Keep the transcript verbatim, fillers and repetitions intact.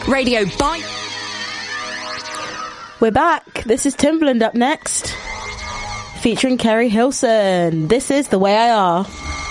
Radio Bye. We're back. This is Timbaland up next, featuring Kerry Hilson. This is The Way I Are.